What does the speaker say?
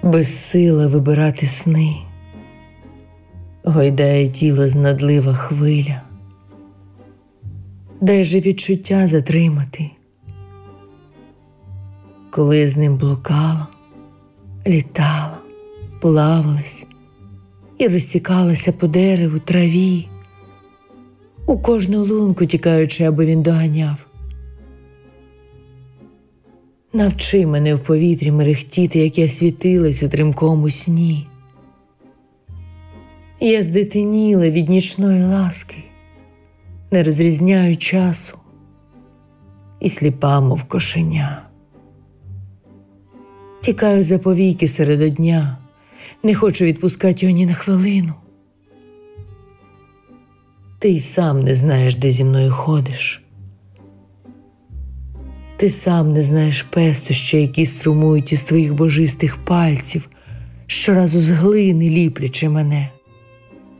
безсила вибирати сни, гойдає тіло знадлива хвиля. Дай же відчуття затримати, коли я з ним блукала, літала, плавалась і розтікалася по дереву, траві, у кожну лунку тікаючи, аби він доганяв. Навчи мене в повітрі мерехтіти, як я світилась у тримкому сні. Я здетеніла від нічної ласки, не розрізняю часу і сліпа, мов кошеня. Тікаю за повіки серед одня, не хочу відпускати його ні на хвилину. Ти й сам не знаєш, де зі мною ходиш. Ти сам не знаєш пестощі, які струмують із твоїх божистих пальців, щоразу з глини ліплячи мене.